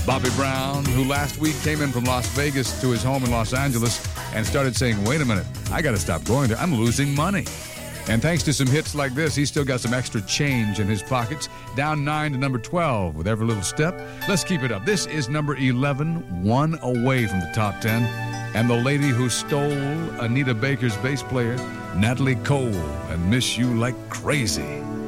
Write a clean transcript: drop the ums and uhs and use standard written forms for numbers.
Bobby Brown, who last week came in from Las Vegas to his home in Los Angeles and started saying, wait a minute, I got to stop going there. I'm losing money. And thanks to some hits like this, he's still got some extra change in his pockets. Down 9 to number 12 with every little step. Let's keep it up. This is number 11, one away from the top 10. And the lady who stole Anita Baker's bass player, Natalie Cole, and Miss You Like Crazy.